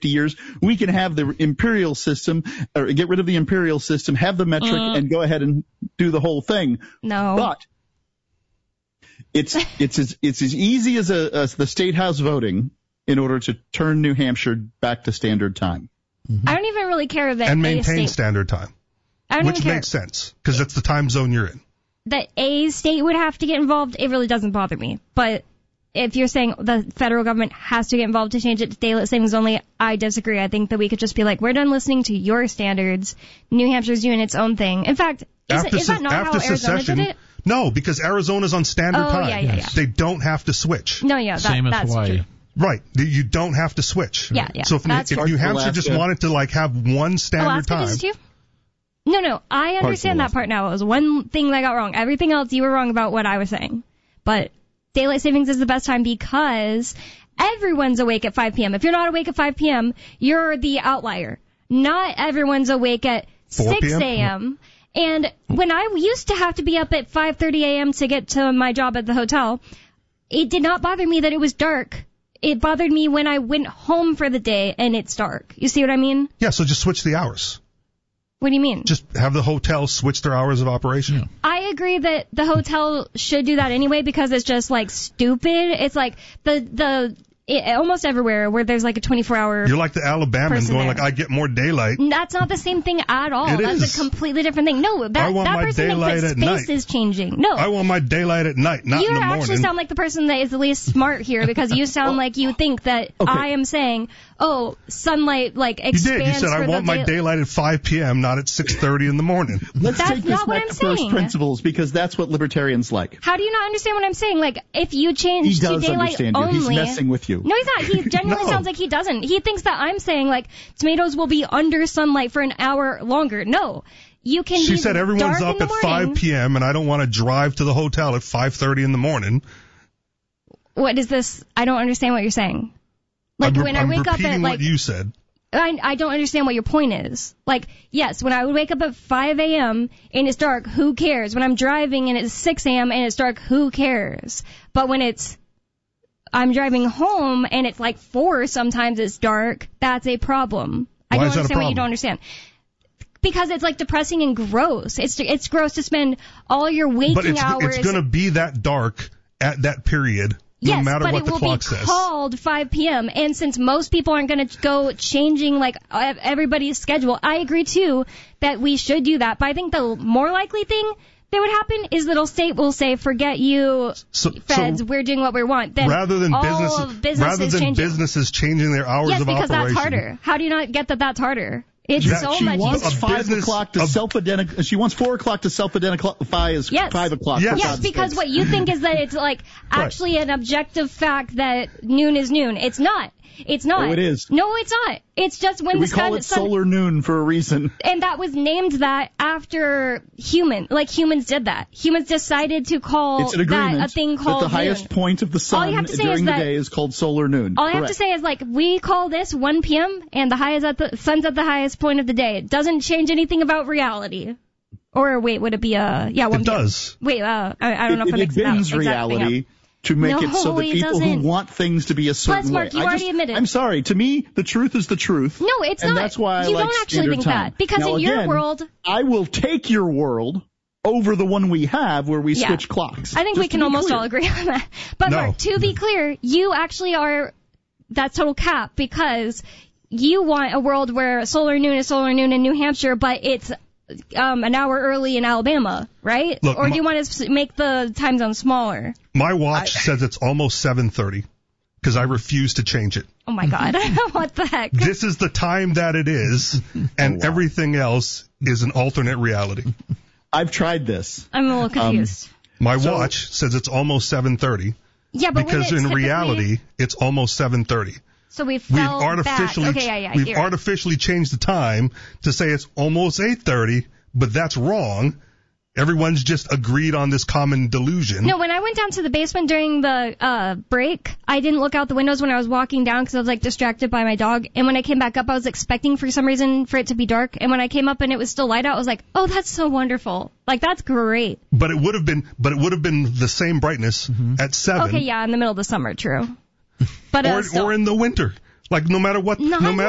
50 years, we can have the imperial system, or get rid of the imperial system, have the metric, and go ahead and do the whole thing. No. But it's as easy as the state house voting in order to turn New Hampshire back to standard time. Mm-hmm. I don't even really care that and maintain standard time, which makes sense because that's the time zone you're in. That a state would have to get involved, it really doesn't bother me. But if you're saying the federal government has to get involved to change it to daylight savings only, I disagree. I think that we could just be like, we're done listening to your standards. New Hampshire's doing its own thing. In fact, is that not how Arizona did it? No, because Arizona's on standard time. Yeah. They don't have to switch. No, yeah, Same as that's Hawaii. true. Right. You don't have to switch. Yeah. So if New Hampshire just wanted to like have one standard time. Alaska does too? No, I understand that part now. It was one thing that I got wrong. Everything else, you were wrong about what I was saying. But daylight savings is the best time because everyone's awake at 5 p.m. If you're not awake at 5 p.m., you're the outlier. Not everyone's awake at 6 a.m. And when I used to have to be up at 5:30 a.m. to get to my job at the hotel, it did not bother me that it was dark. It bothered me when I went home for the day and it's dark. You see what I mean? Yeah, so just switch the hours. What do you mean? Just have the hotel switch their hours of operation. Yeah. I agree that the hotel should do that anyway because it's just like stupid. It's like almost everywhere where there's like a 24-hour. You're like the Alabaman going like, I get more daylight. That's not the same thing at all. That's a completely different thing. No, that person thinks that space is changing. No. I want my daylight at night, not in the morning. You actually sound like the person that is the least smart here because you sound like you think that I am saying, sunlight expands. You did. You said I want my daylight at 5 p.m., not at 6:30 in the morning. Let's take this back to first principles because that's what libertarians like. How do you not understand what I'm saying? Like, if you change to daylight only. He's messing with you. No, he's not. He genuinely sounds like he doesn't. He thinks that I'm saying, like, tomatoes will be under sunlight for an hour longer. No. You can She said everyone's up at 5 p.m. and I don't want to drive to the hotel at 5:30 in the morning. What is this? I don't understand what you're saying. Like, when I wake up at, what you said. I don't understand what your point is. Like, yes, when I would wake up at 5 a.m. and it's dark, who cares? When I'm driving and it's 6 a.m. and it's dark, who cares? But when I'm driving home and it's like 4, sometimes it's dark, that's a problem. I don't understand what you don't understand. Because it's like depressing and gross. It's gross to spend all your waking hours. But it's going to be that dark at that period. No matter what the clock says. Yes, but it will be called 5 p.m. And since most people aren't going to go changing like everybody's schedule, I agree too that we should do that. But I think the more likely thing that would happen is that a state will say, "Forget you, feds. We're doing what we want." Then rather than businesses changing their hours of operation. Yes, because that's harder. How do you not get that that's harder? It's so she much wants easier. 5 o'clock to self-identify. She wants 4 o'clock to self-identify as 5 o'clock. Yes, because what you think is that it's like actually an objective fact that noon is noon. It's not. It's not. Oh, it is. No, it's not. It's just when we call it solar noon for a reason. And that was named that after humans did that. Humans decided to call that a thing called that the highest point of the sun during the day is called solar noon. All I have to say is like we call this 1 p.m. and the sun's at the highest point of the day. It doesn't change anything about reality. Or wait, would it be 1 p.m.? It does. Wait, I don't know if it bends reality. To make it so that people who want things to be a certain way. Mark, you already admitted. I'm sorry. To me, the truth is the truth. No, it's not. And that's why you I like don't actually think time. that. Because now, in your world... I will take your world over the one we have where we switch clocks. I think we can almost all agree on that. But Mark, to be clear, you actually are... That's total cap because you want a world where solar noon is solar noon in New Hampshire, but it's... an hour early in Alabama, right? Look, or do you want to make the time zone smaller? My watch says it's almost 7:30 because I refuse to change it. Oh, my God. What the heck? This is the time that it is, and everything else is an alternate reality. I've tried this. I'm a little confused. My watch says it's almost 7:30. Yeah, but because in reality, it's almost 7:30. So we've artificially changed the time to say it's almost 8:30, but that's wrong. Everyone's just agreed on this common delusion. No, when I went down to the basement during the break, I didn't look out the windows when I was walking down because I was like distracted by my dog. And when I came back up, I was expecting for some reason for it to be dark. And when I came up and it was still light out, I was like, "Oh, that's so wonderful! Like that's great." But it would have been the same brightness at 7. Okay, yeah, in the middle of the summer, true. But or in the winter, like no matter what